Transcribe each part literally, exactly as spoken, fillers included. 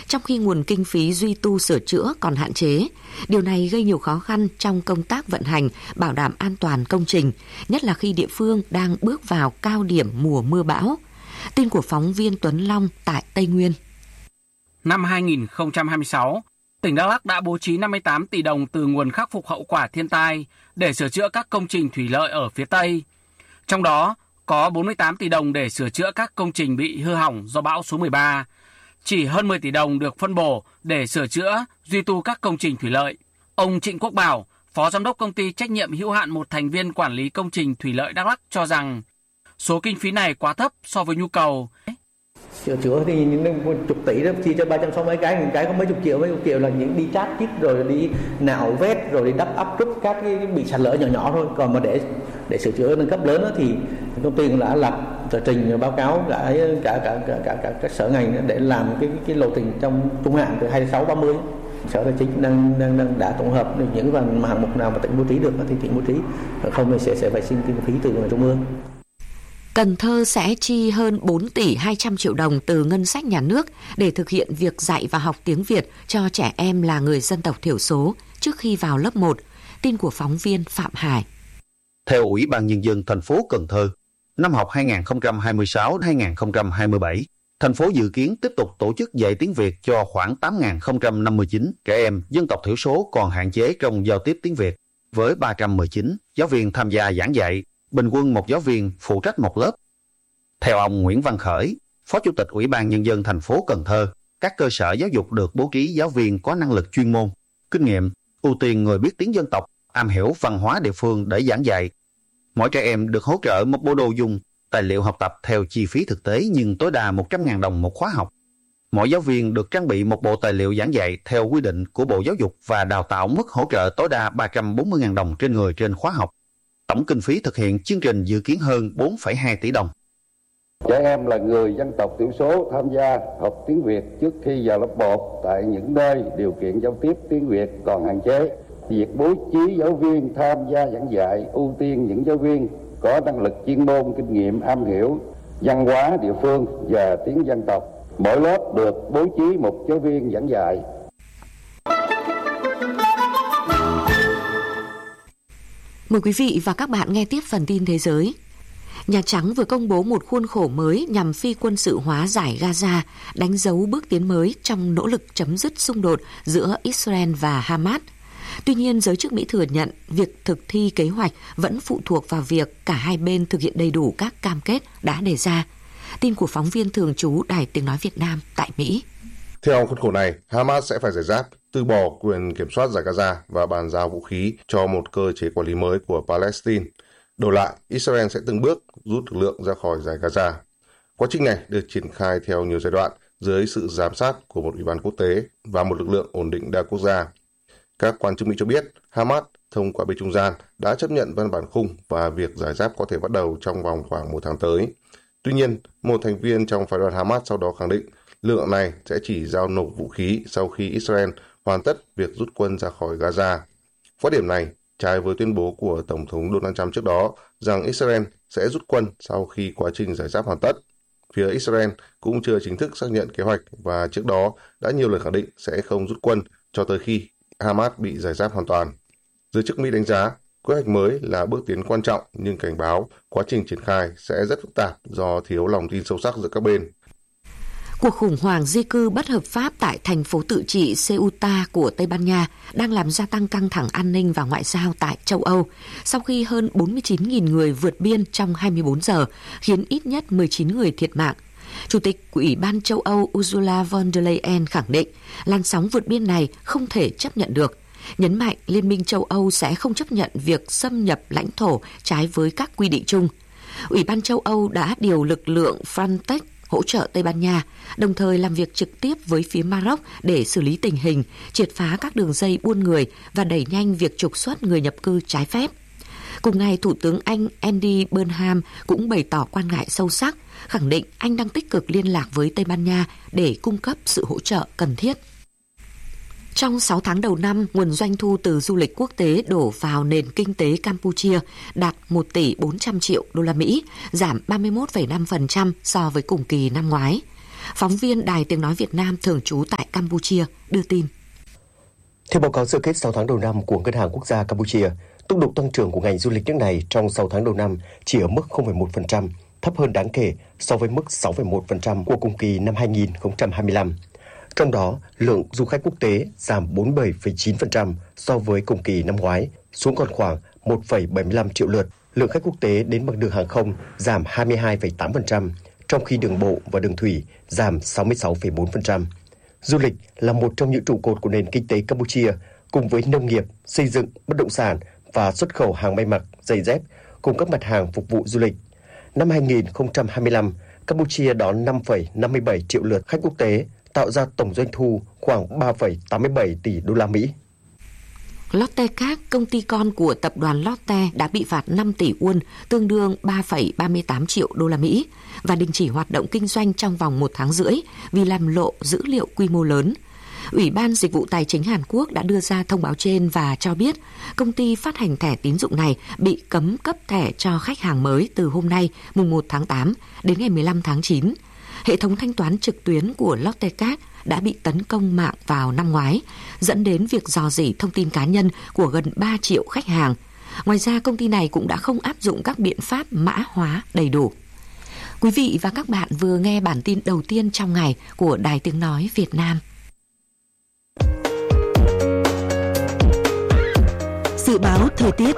trong khi nguồn kinh phí duy tu sửa chữa còn hạn chế. Điều này gây nhiều khó khăn trong công tác vận hành, bảo đảm an toàn công trình, nhất là khi địa phương đang bước vào cao điểm mùa mưa bão. Tin của phóng viên Tuấn Long tại Tây Nguyên. Năm hai nghìn không trăm hai mươi sáu, tỉnh Đắk Lắk đã bố trí năm mươi tám tỷ đồng từ nguồn khắc phục hậu quả thiên tai để sửa chữa các công trình thủy lợi ở phía Tây. Trong đó có bốn mươi tám tỷ đồng để sửa chữa các công trình bị hư hỏng do bão số mười ba. Chỉ hơn mười tỷ đồng được phân bổ để sửa chữa, duy tu các công trình thủy lợi. Ông Trịnh Quốc Bảo, Phó Giám đốc Công ty Trách nhiệm hữu hạn một thành viên quản lý công trình thủy lợi Đắk Lắk cho rằng số kinh phí này quá thấp so với nhu cầu. Sửa chữa thì những chục tỷ đó, chi cho ba trăm sáu mươi cái, những cái có mấy chục triệu, mấy chục triệu là những đi chát chít rồi đi nạo vét rồi đi đắp ắp rút các cái bị sạt lở nhỏ nhỏ thôi. Còn mà để để sửa chữa nâng cấp lớn đó, thì công ty cũng đã lập tờ trình báo cáo cả cả cả cả cả, cả các sở ngành để làm cái cái lộ trình trong trung hạn từ hai mươi sáu ba mươi. Sở Tài chính đang đang đang đã tổng hợp những phần hạng mục nào mà tỉnh bố trí được thì tỉnh bố trí, không thì sẽ sẽ phải xin kinh phí từ trung ương. Cần Thơ sẽ chi hơn bốn tỷ hai trăm triệu đồng từ ngân sách nhà nước để thực hiện việc dạy và học tiếng Việt cho trẻ em là người dân tộc thiểu số trước khi vào lớp một. Tin của phóng viên Phạm Hải. Theo Ủy ban Nhân dân thành phố Cần Thơ, năm học hai nghìn không trăm hai mươi sáu hai nghìn không trăm hai mươi bảy, thành phố dự kiến tiếp tục tổ chức dạy tiếng Việt cho khoảng tám nghìn không trăm năm mươi chín trẻ em dân tộc thiểu số còn hạn chế trong giao tiếp tiếng Việt, với ba trăm mười chín giáo viên tham gia giảng dạy, bình quân một giáo viên phụ trách một lớp. Theo ông Nguyễn Văn Khởi, Phó Chủ tịch Ủy ban Nhân dân thành phố Cần Thơ, các cơ sở giáo dục được bố trí giáo viên có năng lực chuyên môn, kinh nghiệm, ưu tiên người biết tiếng dân tộc, am hiểu văn hóa địa phương để giảng dạy. Mỗi trẻ em được hỗ trợ một bộ đồ dùng, tài liệu học tập theo chi phí thực tế nhưng tối đa một trăm nghìn đồng một khóa học. Mỗi giáo viên được trang bị một bộ tài liệu giảng dạy theo quy định của Bộ Giáo dục và Đào tạo, mức hỗ trợ tối đa ba trăm bốn mươi nghìn đồng trên người trên khóa học. Tổng kinh phí thực hiện chương trình dự kiến hơn bốn phẩy hai tỷ đồng. Trẻ em là người dân tộc thiểu số tham gia học tiếng Việt trước khi vào lớp một tại những nơi điều kiện giao tiếp tiếng Việt còn hạn chế. Việc bố trí giáo viên tham gia giảng dạy ưu tiên những giáo viên có năng lực chuyên môn, kinh nghiệm, am hiểu văn hóa địa phương và tiếng dân tộc. Mỗi lớp được bố trí một giáo viên giảng dạy. Mời quý vị và các bạn nghe tiếp phần tin thế giới. Nhà Trắng vừa công bố một khuôn khổ mới nhằm phi quân sự hóa giải Gaza, đánh dấu bước tiến mới trong nỗ lực chấm dứt xung đột giữa Israel và Hamas. Tuy nhiên, giới chức Mỹ thừa nhận việc thực thi kế hoạch vẫn phụ thuộc vào việc cả hai bên thực hiện đầy đủ các cam kết đã đề ra. Tin của phóng viên thường trú Đài Tiếng Nói Việt Nam tại Mỹ. Theo khuôn khổ này, Hamas sẽ phải giải giáp, từ bỏ quyền kiểm soát giải Gaza và bàn giao vũ khí cho một cơ chế quản lý mới của Palestine. Đổi lại, Israel sẽ từng bước rút lực lượng ra khỏi giải Gaza. Quá trình này được triển khai theo nhiều giai đoạn dưới sự giám sát của một ủy ban quốc tế và một lực lượng ổn định đa quốc gia. Các quan chức Mỹ cho biết Hamas thông qua bên trung gian đã chấp nhận văn bản khung và việc giải giáp có thể bắt đầu trong vòng khoảng một tháng tới. Tuy nhiên, một thành viên trong phái đoàn Hamas sau đó khẳng định lực lượng này sẽ chỉ giao nộp vũ khí sau khi Israel hoàn tất việc rút quân ra khỏi Gaza. Phát điểm này trái với tuyên bố của Tổng thống Donald Trump trước đó rằng Israel sẽ rút quân sau khi quá trình giải giáp hoàn tất. Phía Israel cũng chưa chính thức xác nhận kế hoạch và trước đó đã nhiều lần khẳng định sẽ không rút quân cho tới khi Hamas bị giải giáp hoàn toàn. Giới chức Mỹ đánh giá kế hoạch mới là bước tiến quan trọng nhưng cảnh báo quá trình triển khai sẽ rất phức tạp do thiếu lòng tin sâu sắc giữa các bên. Cuộc khủng hoảng di cư bất hợp pháp tại thành phố tự trị Ceuta của Tây Ban Nha đang làm gia tăng căng thẳng an ninh và ngoại giao tại châu Âu sau khi hơn bốn mươi chín nghìn người vượt biên trong hai mươi bốn giờ, khiến ít nhất mười chín người thiệt mạng. Chủ tịch của Ủy ban châu Âu Ursula von der Leyen khẳng định làn sóng vượt biên này không thể chấp nhận được, nhấn mạnh Liên minh châu Âu sẽ không chấp nhận việc xâm nhập lãnh thổ trái với các quy định chung. Ủy ban châu Âu đã điều lực lượng Frontex hỗ trợ Tây Ban Nha, đồng thời làm việc trực tiếp với phía Maroc để xử lý tình hình, triệt phá các đường dây buôn người và đẩy nhanh việc trục xuất người nhập cư trái phép. Cùng ngày, Thủ tướng Anh Andy Burnham cũng bày tỏ quan ngại sâu sắc, khẳng định Anh đang tích cực liên lạc với Tây Ban Nha để cung cấp sự hỗ trợ cần thiết. Trong sáu tháng đầu năm, nguồn doanh thu từ du lịch quốc tế đổ vào nền kinh tế Campuchia đạt một tỷ bốn trăm triệu đô la Mỹ, giảm ba mươi mốt phẩy năm phần trăm so với cùng kỳ năm ngoái. Phóng viên Đài Tiếng Nói Việt Nam thường trú tại Campuchia đưa tin. Theo báo cáo sơ kết sáu tháng đầu năm của Ngân hàng Quốc gia Campuchia, tốc độ tăng trưởng của ngành du lịch nước này trong sáu tháng đầu năm chỉ ở mức không phẩy một phần trăm, thấp hơn đáng kể so với mức sáu phẩy một phần trăm của cùng kỳ năm hai nghìn không trăm hai mươi lăm. Trong đó, lượng du khách quốc tế giảm bốn mươi bảy phẩy chín phần trăm so với cùng kỳ năm ngoái, xuống còn khoảng một phẩy bảy mươi lăm triệu lượt. Lượng khách quốc tế đến bằng đường hàng không giảm hai mươi hai phẩy tám phần trăm, trong khi đường bộ và đường thủy giảm sáu mươi sáu phẩy bốn phần trăm. Du lịch là một trong những trụ cột của nền kinh tế Campuchia, cùng với nông nghiệp, xây dựng, bất động sản và xuất khẩu hàng may mặc, giày dép, cùng các mặt hàng phục vụ du lịch. Năm hai nghìn không trăm hai mươi lăm, Campuchia đón năm phẩy năm mươi bảy triệu lượt khách quốc tế, tạo ra tổng doanh thu khoảng ba phẩy tám mươi bảy tỷ đô la Mỹ. Lotte Card, công ty con của tập đoàn Lotte, đã bị phạt năm tỷ won, tương đương ba phẩy ba mươi tám triệu đô la Mỹ, và đình chỉ hoạt động kinh doanh trong vòng một tháng rưỡi vì làm lộ dữ liệu quy mô lớn. Ủy ban Dịch vụ Tài chính Hàn Quốc đã đưa ra thông báo trên và cho biết công ty phát hành thẻ tín dụng này bị cấm cấp thẻ cho khách hàng mới từ hôm nay, mùng một tháng tám, đến ngày mười lăm tháng chín. Hệ thống thanh toán trực tuyến của Lotte Card đã bị tấn công mạng vào năm ngoái, dẫn đến việc rò rỉ thông tin cá nhân của gần ba triệu khách hàng. Ngoài ra, công ty này cũng đã không áp dụng các biện pháp mã hóa đầy đủ. Quý vị và các bạn vừa nghe bản tin đầu tiên trong ngày của Đài Tiếng Nói Việt Nam. Dự báo thời tiết.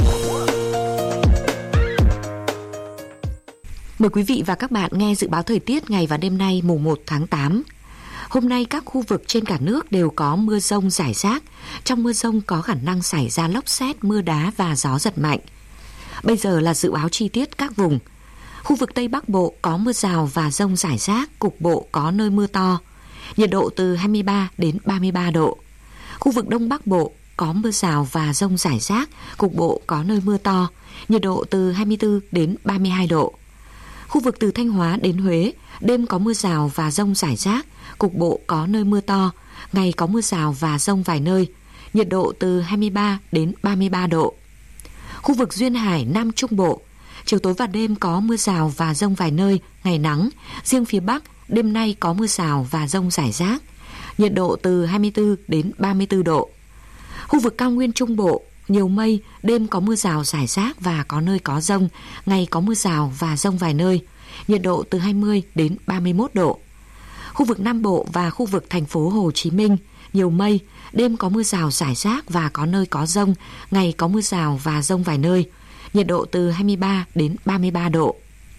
Mời quý vị và các bạn nghe dự báo thời tiết ngày và đêm nay mùng một tháng tám. Hôm nay các khu vực trên cả nước đều có mưa rông rải rác. Trong mưa rông có khả năng xảy ra lốc sét, mưa đá và gió giật mạnh. Bây giờ là dự báo chi tiết các vùng. Khu vực Tây Bắc Bộ có mưa rào và dông rải rác, cục bộ có nơi mưa to. Nhiệt độ từ hai mươi ba đến ba mươi ba độ. Khu vực Đông Bắc Bộ có mưa rào và dông rải rác, cục bộ có nơi mưa to. Nhiệt độ từ hai mươi tư đến ba mươi hai độ. Khu vực từ Thanh Hóa đến Huế, đêm có mưa rào và dông rải rác, cục bộ có nơi mưa to, ngày có mưa rào và dông vài nơi, nhiệt độ từ hai mươi ba đến ba mươi ba độ. Khu vực Duyên Hải, Nam Trung Bộ, chiều tối và đêm có mưa rào và dông vài nơi, ngày nắng, riêng phía Bắc, đêm nay có mưa rào và dông rải rác, nhiệt độ từ hai mươi tư đến ba mươi tư độ. Khu vực Cao Nguyên Trung Bộ, nhiều mây, đêm có mưa rào rải rác và có nơi có dông, ngày có mưa rào và dông vài nơi, nhiệt độ từ hai mươi đến ba mươi mốt độ. Khu vực Nam Bộ và khu vực thành phố Hồ Chí Minh, nhiều mây, đêm có mưa rào rải rác và có nơi có dông, ngày có mưa rào và dông vài nơi, nhiệt độ từ hai mươi ba đến ba mươi ba độ.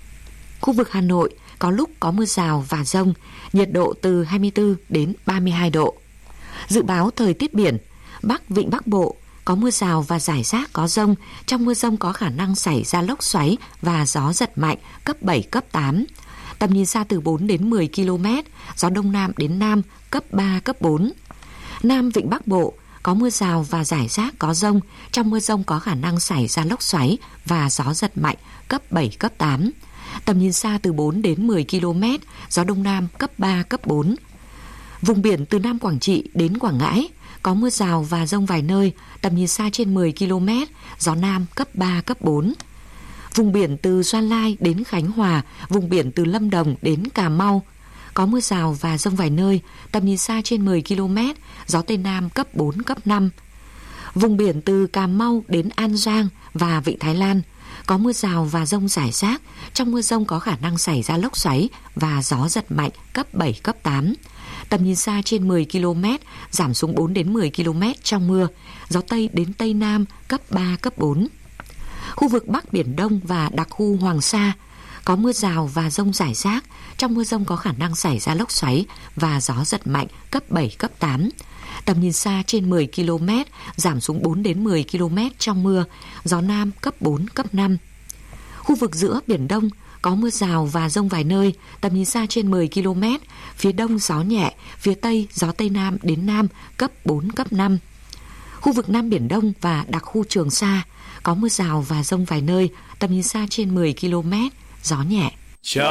Khu vực Hà Nội có lúc có mưa rào và dông, nhiệt độ từ hai mươi tư đến ba mươi hai độ. Dự báo thời tiết biển, Bắc Vịnh Bắc Bộ có mưa rào và rải rác có dông, trong mưa dông có khả năng xảy ra lốc xoáy và gió giật mạnh cấp bảy, cấp tám. Tầm nhìn xa từ bốn đến mười ki lô mét, gió Đông Nam đến Nam cấp ba, cấp bốn. Nam Vịnh Bắc Bộ có mưa rào và rải rác có dông, trong mưa dông có khả năng xảy ra lốc xoáy và gió giật mạnh cấp bảy, cấp tám. Tầm nhìn xa từ bốn đến mười ki lô mét, gió Đông Nam cấp ba, cấp bốn. Vùng biển từ Nam Quảng Trị đến Quảng Ngãi có mưa rào và dông vài nơi, tầm nhìn xa trên mười ki lô mét, gió Nam cấp ba, cấp bốn. Vùng biển từ Gia Lai đến Khánh Hòa, vùng biển từ Lâm Đồng đến Cà Mau có mưa rào và dông vài nơi, tầm nhìn xa trên mười ki lô mét, gió Tây Nam cấp bốn, cấp năm. Vùng biển từ Cà Mau đến An Giang và Vịnh Thái Lan có mưa rào và dông rải rác, trong mưa dông có khả năng xảy ra lốc xoáy và gió giật mạnh cấp bảy, cấp tám. Tầm nhìn xa trên mười ki lô mét, giảm xuống bốn đến mười ki lô mét trong mưa, gió Tây đến Tây Nam cấp ba, cấp bốn. Khu vực Bắc Biển Đông và đặc khu Hoàng Sa có mưa rào và dông rải rác, trong mưa dông có khả năng xảy ra lốc xoáy và gió giật mạnh cấp bảy, cấp tám. Tầm nhìn xa trên mười ki lô mét, giảm xuống bốn đến mười ki lô mét trong mưa, gió Nam cấp bốn, cấp năm. Khu vực giữa Biển Đông có mưa rào và dông vài nơi, tầm nhìn xa trên mười ki lô mét, phía Đông gió nhẹ, phía Tây gió Tây Nam đến Nam cấp bốn, cấp năm. Khu vực Nam Biển Đông và đặc khu Trường Sa có mưa rào và dông vài nơi, tầm nhìn xa trên mười ki lô mét, gió nhẹ.